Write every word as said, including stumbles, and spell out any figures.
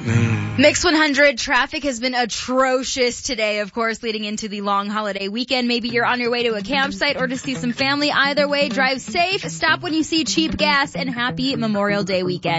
Mix one hundred, traffic has been atrocious today, of course, leading into the long holiday weekend. Maybe you're on your way to a campsite or to see some family. Either way, drive safe, stop when you see cheap gas, and happy Memorial Day weekend.